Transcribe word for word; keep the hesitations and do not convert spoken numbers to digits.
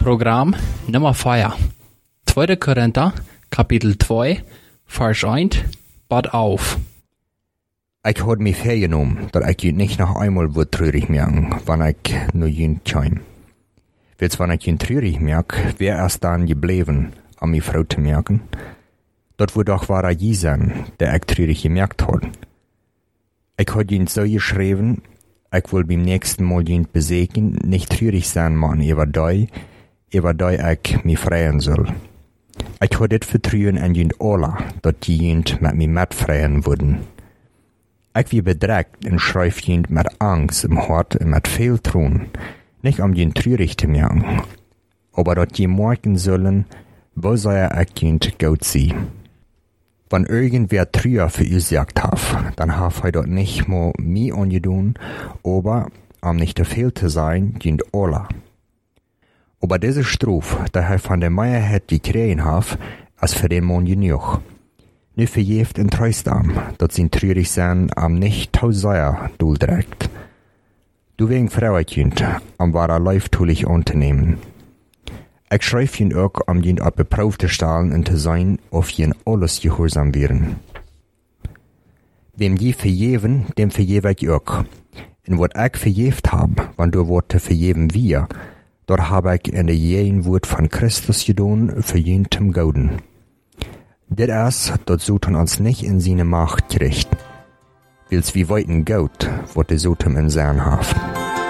Programm Nummer vier. tweede Korinther, Kapitel zwei, Vers eins, Bad auf. Ik had me vergenomen dat ik je niet nog einmal wordt treurig merken, wanneer ik nu jent kwam. Wils wanneer ik je treurig merk, wer erst dan gebleven, om mijn vrouw te merken? Dat wordt doch waar je zijn, der ik treurig gemerkt had. Ik had je zo geschreven, ik wil beim nächsten Mal jent bezeken, nicht treurig sein man über die, über die ik me freien soll. Ik had dit vertrouwen en jent alle, dat die jent met me metfreien worden. Ik wie bedregt en schrijf jent met angst im hart en met veel troen, nicht um jent treurig te merken, aber dat je merken sollen, wo sei ik jent gut sie. Wenn irgendwer Trüer für ihr gesagt hat, dann hat er dort nicht mehr mir angedun, aber, um nicht zu viel zu sein, jent alle. Aber diese Strophe, die er von der Meierheit gekriegt hat, ist für den Mann genug. Nu vergeeft en treust am, dat zijn treurig zijn am nicht tauseier dooldrekt. Du wegen Frauekind, am war er leiftulich unternehmen. Ich schreib ihn auch, um ihn auf Beproef te stellen en te sein, of ihn alles gehorsam wären. Wem je vergeven, dem vergewe ich auch. En wat ich vergeeft hab, wann du wat te vergeven wir, dort hab ich in der jeden Wort von Christus gedaan, für jeden zum Gouden. Dit is, dat Satan ons nicht in seine Macht kriegt, wils wie weiten Gott, wat de Satan in sein haft.